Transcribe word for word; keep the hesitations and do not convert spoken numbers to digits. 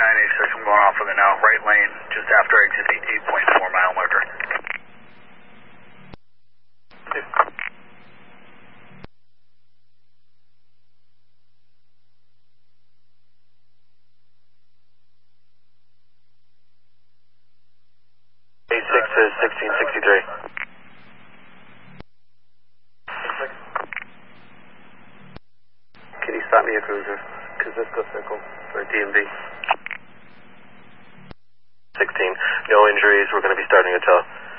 nine eighty-six, I'm going off of it now. Right lane, just after exit eight point four mile marker. eight six is sixteen sixty-three. Can you stop me a cruiser? Kaziska Circle for D M V. sixteen, no injuries, we're going to be starting a tow.